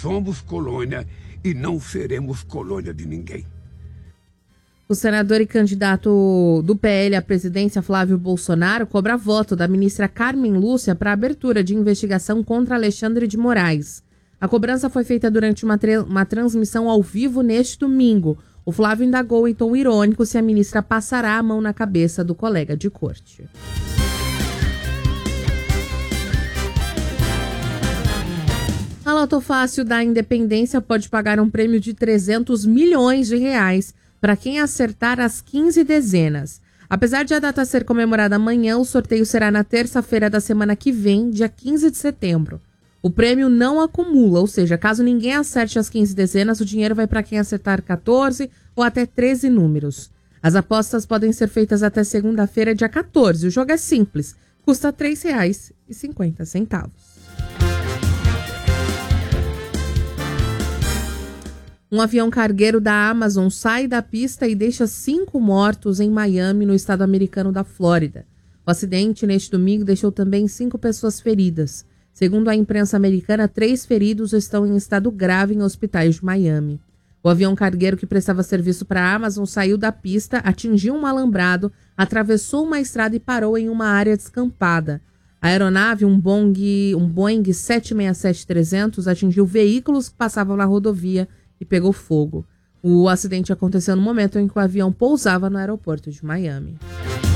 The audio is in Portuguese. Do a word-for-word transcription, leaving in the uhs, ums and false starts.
somos colônia e não seremos colônia de ninguém. O senador e candidato do P L à presidência, Flávio Bolsonaro, cobra voto da ministra Carmen Lúcia para a abertura de investigação contra Alexandre de Moraes. A cobrança foi feita durante uma, tra- uma transmissão ao vivo neste domingo. O Flávio indagou em tom irônico se a ministra passará a mão na cabeça do colega de corte. A Loto Fácil da Independência pode pagar um prêmio de trezentos milhões de reais para quem acertar as quinze dezenas. Apesar de a data ser comemorada amanhã, o sorteio será na terça-feira da semana que vem, dia quinze de setembro. O prêmio não acumula, ou seja, caso ninguém acerte as quinze dezenas, o dinheiro vai para quem acertar catorze ou até treze números. As apostas podem ser feitas até segunda-feira, dia quatorze. O jogo é simples, custa três reais e cinquenta centavos. Um avião cargueiro da Amazon sai da pista e deixa cinco mortos em Miami, no estado americano da Flórida. O acidente, neste domingo, deixou também cinco pessoas feridas. Segundo a imprensa americana, três feridos estão em estado grave em hospitais de Miami. O avião cargueiro que prestava serviço para a Amazon saiu da pista, atingiu um alambrado, atravessou uma estrada e parou em uma área descampada. A aeronave, um Boeing, um Boeing sete seis sete trezentos, atingiu veículos que passavam na rodovia e pegou fogo. O acidente aconteceu no momento em que o avião pousava no aeroporto de Miami.